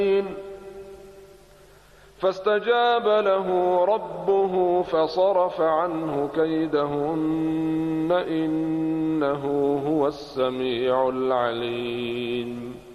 فاستجاب له ربه فصرف عنه كيدهن إنه هو السميع العليم.